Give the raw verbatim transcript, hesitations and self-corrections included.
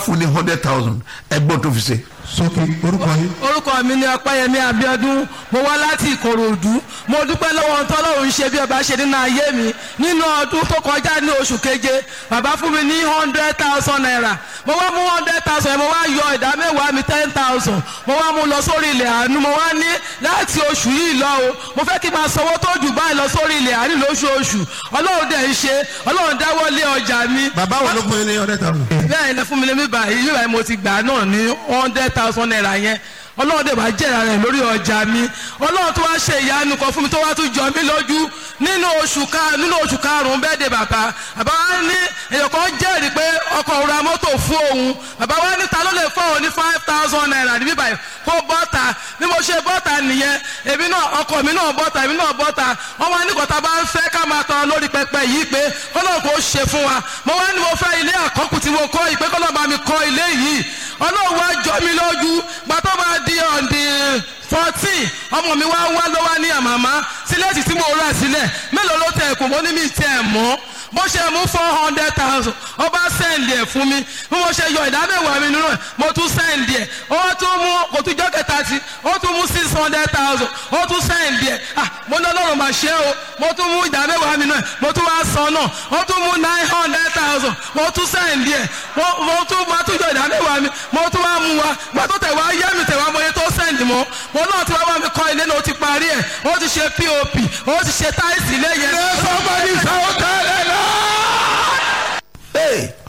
fún ní hundred thousand ẹgbọ́n tó fi ṣe. sókè orúkọ yìí. orúkọ mi ni Ọpẹ́yẹmí Abíọ́dún, mo wá láti Ìkòròdú. mo dúpẹ́ lọ́wọ́ tọ́lọ́run ṣe bí ọba ṣe nínú ayé mi. nínú ọdún tó kọjá ní oṣù keje bàbá fún mi ní hundred thousand naira. mo wá mú hundred thousand yẹn mo wá yọ ìdá mẹ́wàá mi ten thousand mo wá mú lọ sórí ilẹ̀ àánú. mo wá ní láti oṣù yìí lọ o mo fẹ́ kí n máa sanwó tó jù báyìí lọ sórí ilẹ̀ àánú lóṣooṣù. Ọlọ́run dẹ̀ ń ṣe, Ọlọ́run dáwọ́ lé ọjà mi. bàbá wo ló fún yín ní hundred thousand. bẹ́ẹ̀ ni fún mi lé mi báyìí yóò báyìí mo ti gbà náà ní hundred thousand naira yẹn. Ọlọ́run dẹ̀ bá jẹ́ra rẹ̀ lórí ọjà mi. Ọlọ́run tó wá ṣe ìyanu kan fún mi tó wá tún jọ mí lójú nínú oṣù ká nínú oṣù karùn-ún bẹ́ẹ̀ de bàbá. Bàbá wa ní èèyàn kan jẹ́rìí pé ọkọ̀ òun ra mọ́tò fún òun. Bàbá wa ní ta ló lè fún òun ní five thousand naira níbí báyìí kó bọ́ta. Bí mo ṣe bọ́ta nìyẹn èmi náà ọkọ̀ mi náà bọ́ta èmi náà bọ́ta. Wọ́n wá ní kọ́ta bá ń fẹ́ ká máa tọrọ lórí pẹpẹ yìí pé Ọlọ́run kò ṣe fún wa. Mo wá ní mo fẹ́ ilé àkọ́kù tí mo kọ́ yìí pé kọ́lọ́ bá mi kọ́ ilé yìí. Ọlọ́run wá jọ mí lójú gbàtọ́ bá di ọ̀ǹdì fourteen ọmọ mi wá wá ló wá ní àmàmá sílẹ̀tì tí mo rà sílẹ̀ mélòó ló tẹ̀ kù mo ní mi tẹ̀ mọ́ bó ṣe mú four hundred thousand ọba sẹ́ǹdì ẹ̀ fún mi bí mo ṣe yọ ìdámẹ́wàá mi nínú ẹ̀ mo tún sẹ́ǹdì ẹ̀ ó tún mú kò tún jọ́ kẹta sí ó tún mú six hundred thousand ó tún sẹ́ǹdì ẹ̀ ah mo ní Ọlọ́run máa ṣe o mo tún mú ìdámẹ́wàá mi náà mo tún wá san náà ó tún mú nine hundred thousand mo tún sẹ́ǹdì ẹ̀ mo tún mo tún yọ ìdámẹ́wàá mi mo tún wá mú wa gbà tó tẹ̀ wá yẹ́ mi tẹ̀ wá mo yẹ tó sẹ́ǹdì mọ́ mo náà ti wá wá mi kọ́ ilé náà ó ti parí ẹ̀ ó ti ṣe P O P ó ti ṣe táìsì lẹ́yìn. somebody shout hallelujah. Hey.